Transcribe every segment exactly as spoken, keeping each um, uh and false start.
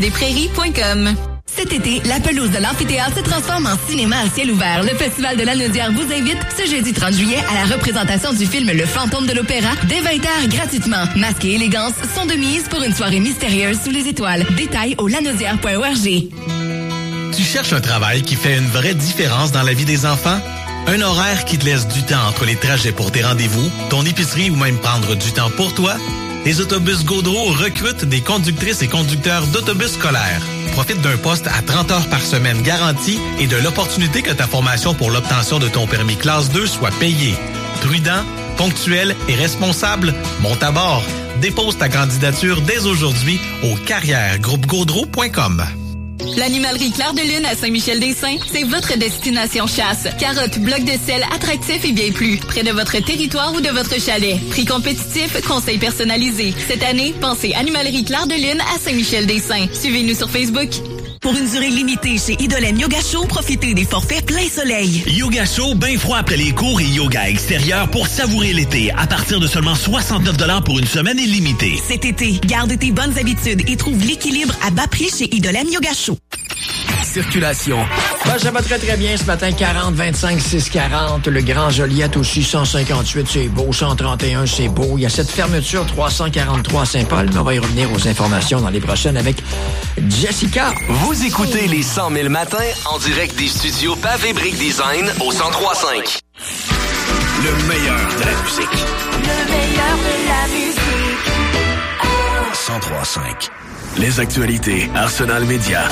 des prairies point com. Cet été, la pelouse de l'amphithéâtre se transforme en cinéma à ciel ouvert. Le Festival de Lanaudière vous invite ce jeudi trente juillet à la représentation du film Le Fantôme de l'Opéra dès vingt heures gratuitement. Masque et élégance sont de mise pour une soirée mystérieuse sous les étoiles. Détails au lanaudière point org. Tu cherches un travail qui fait une vraie différence dans la vie des enfants? Un horaire qui te laisse du temps entre les trajets pour tes rendez-vous, ton épicerie ou même prendre du temps pour toi? Les autobus Gaudreau recrutent des conductrices et conducteurs d'autobus scolaires. Profite d'un poste à trente heures par semaine garanti et de l'opportunité que ta formation pour l'obtention de ton permis classe deux soit payée. Prudent, ponctuel et responsable, monte à bord. Dépose ta candidature dès aujourd'hui au carrière groupe gaudreau point com. L'animalerie Clair de Lune à Saint-Michel-des-Saints, c'est votre destination chasse. Carottes, blocs de sel, attractifs et bien plus. Près de votre territoire ou de votre chalet. Prix compétitif, conseils personnalisés. Cette année, pensez Animalerie Clair de Lune à Saint-Michel-des-Saints. Suivez-nous sur Facebook. Pour une durée limitée chez Idolène Yoga Show, profitez des forfaits plein soleil. Yoga Show, bien froid après les cours et yoga extérieur pour savourer l'été. À partir de seulement soixante-neuf dollars pour une semaine illimitée. Cet été, garde tes bonnes habitudes et trouve l'équilibre à bas prix chez Idolène Yoga Show. Circulation. Ben, ça va très très bien ce matin, quarante, vingt-cinq, six quarante. Le Grand Joliette aussi, cent cinquante-huit, c'est beau. cent trente et un, c'est beau. Il y a cette fermeture trois cent quarante-trois à Saint-Paul, mais on va y revenir aux informations dans les prochaines avec Jessica. Vous écoutez les cent mille matins en direct des studios Pavé Brick Design au cent trois virgule cinq. Le meilleur de la musique. Le meilleur de la musique. Oh. cent trois virgule cinq. Les actualités Arsenal Média.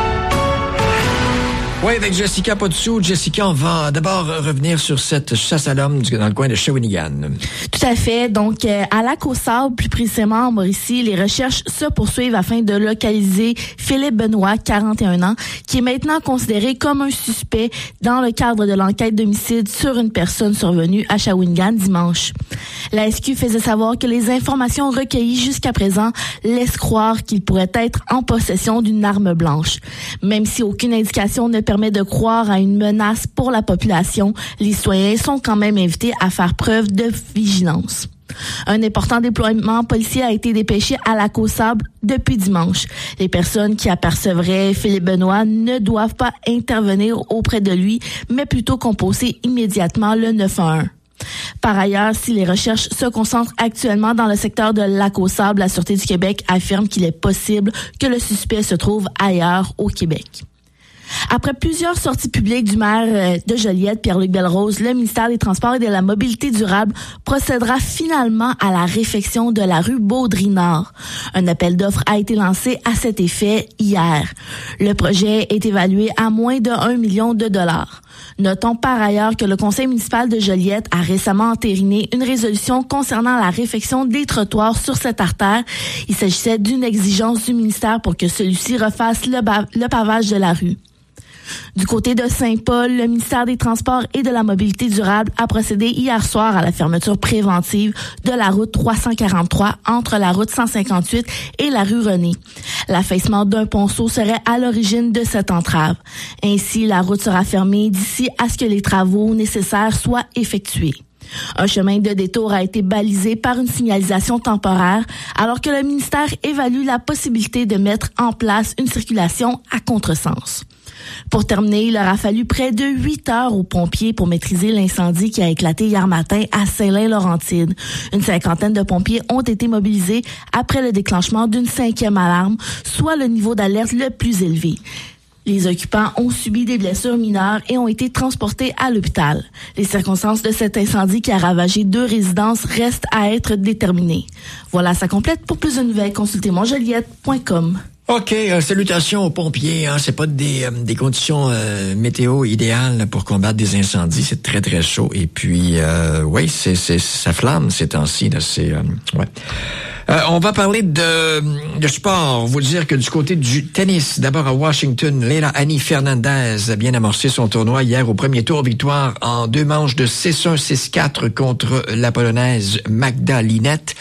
Oui, avec Jessica pas dessous. Jessica, on va d'abord revenir sur cette chasse à l'homme dans le coin de Shawinigan. Tout à fait. Donc, euh, à Lac-aux-Sables, plus précisément en Mauricie, les recherches se poursuivent afin de localiser Philippe Benoît, quarante et un ans, qui est maintenant considéré comme un suspect dans le cadre de l'enquête d'homicide sur une personne survenue à Shawinigan dimanche. La S Q faisait savoir que les informations recueillies jusqu'à présent laissent croire qu'il pourrait être en possession d'une arme blanche. Même si aucune indication ne permet de croire à une menace pour la population, les citoyens sont quand même invités à faire preuve de vigilance. Un important déploiement policier a été dépêché à Lac-aux-Sables depuis dimanche. Les personnes qui apercevraient Philippe Benoît ne doivent pas intervenir auprès de lui, mais plutôt composer immédiatement le neuf un un. Par ailleurs, si les recherches se concentrent actuellement dans le secteur de Lac-aux-Sables, la Sûreté du Québec affirme qu'il est possible que le suspect se trouve ailleurs au Québec. Après plusieurs sorties publiques du maire de Joliette, Pierre-Luc Belrose, le ministère des Transports et de la Mobilité durable procédera finalement à la réfection de la rue Baudry-Nord. Un appel d'offres a été lancé à cet effet hier. Le projet est évalué à moins de un million de dollars. Notons par ailleurs que le conseil municipal de Joliette a récemment entériné une résolution concernant la réfection des trottoirs sur cette artère. Il s'agissait d'une exigence du ministère pour que celui-ci refasse le, ba- le pavage de la rue. Du côté de Saint-Paul, le ministère des Transports et de la Mobilité durable a procédé hier soir à la fermeture préventive de la route trois cent quarante-trois entre la route cent cinquante-huit et la rue René. L'affaissement d'un ponceau serait à l'origine de cette entrave. Ainsi, la route sera fermée d'ici à ce que les travaux nécessaires soient effectués. Un chemin de détour a été balisé par une signalisation temporaire, alors que le ministère évalue la possibilité de mettre en place une circulation à contresens. Pour terminer, il aura fallu près de huit heures aux pompiers pour maîtriser l'incendie qui a éclaté hier matin à Saint-Lin-Laurentide. Une cinquantaine de pompiers ont été mobilisés après le déclenchement d'une cinquième alarme, soit le niveau d'alerte le plus élevé. Les occupants ont subi des blessures mineures et ont été transportés à l'hôpital. Les circonstances de cet incendie qui a ravagé deux résidences restent à être déterminées. Voilà, ça complète. Pour plus de nouvelles, consultez mon joliette point com. OK, euh, salutations aux pompiers. Hein, c'est pas des, euh, des conditions euh, météo idéales pour combattre des incendies. C'est très, très chaud. Et puis, euh, oui, c'est, c'est, ça flamme ces temps-ci. Là, c'est, euh, ouais. Euh, on va parler de, de sport. Vous dire que du côté du tennis, d'abord à Washington, Leila Annie Fernandez a bien amorcé son tournoi hier au premier tour. Victoire en deux manches de six un six quatre contre la Polonaise Magda Linette.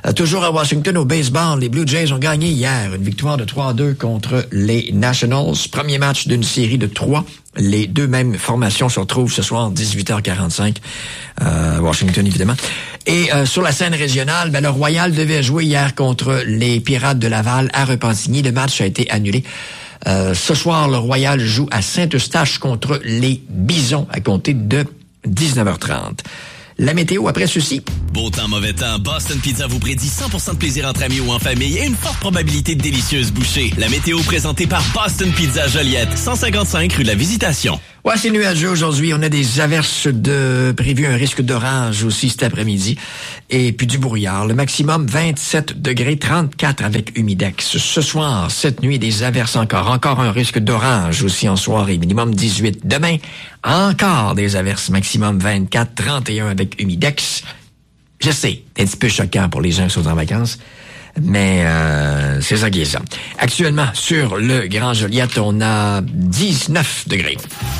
Euh, toujours à Washington, au baseball, les Blue Jays ont gagné hier. Une victoire de trois à deux contre les Nationals. Premier match d'une série de trois. Les deux mêmes formations se retrouvent ce soir, dix-huit heures quarante-cinq, euh, Washington évidemment. Et euh, sur la scène régionale, ben, le Royal devait jouer hier contre les Pirates de Laval à Repentigny. Le match a été annulé. Euh, ce soir, le Royal joue à Saint-Eustache contre les Bisons à compter de dix-neuf heures trente. La météo après ceci. Beau temps, mauvais temps, Boston Pizza vous prédit cent pour cent de plaisir entre amis ou en famille et une forte probabilité de délicieuses bouchées. La météo présentée par Boston Pizza Joliette, cent cinquante-cinq rue de la Visitation. Ouais, c'est nuageux aujourd'hui. On a des averses de prévu, un risque d'orage aussi cet après-midi. Et puis du brouillard. Le maximum vingt-sept degrés, trente-quatre avec humidex. Ce soir, cette nuit, des averses encore. Encore un risque d'orage aussi en soirée. Minimum dix-huit. Demain, encore des averses. Maximum vingt-quatre, trente et un avec humidex. Je sais, c'est un petit peu choquant pour les gens qui sont en vacances. Mais euh, c'est ça qui est ça. Actuellement, sur le Grand Joliette, on a dix-neuf degrés.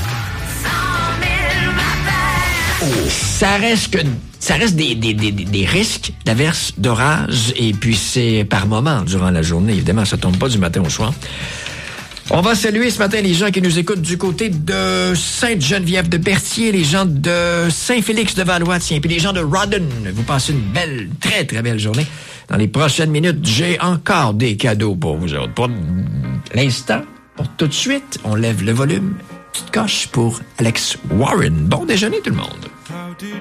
Oh, ça reste que ça reste des, des, des, des risques d'averses, d'orage, et puis c'est par moment durant la journée. Évidemment, ça tombe pas du matin au soir. On va saluer ce matin les gens qui nous écoutent du côté de Sainte-Geneviève-de-Berthier, les gens de Saint-Félix-de-Valois, tiens, puis les gens de Rawdon. Vous passez une belle, très, très belle journée. Dans les prochaines minutes, j'ai encore des cadeaux pour vous autres. Pour l'instant, pour tout de suite, on lève le volume. Petite coche pour Alex Warren. Bon déjeuner tout le monde.